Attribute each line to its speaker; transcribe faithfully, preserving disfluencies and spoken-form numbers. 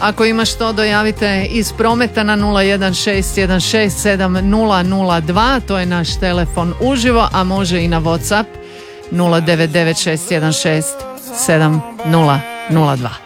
Speaker 1: Ako ima što, dojavite iz prometa na nula jedan šest jedan šest sedam nula nula dva, to je naš telefon uživo, a može i na WhatsApp nula devet devet šest jedan šest sedam nula nula dva.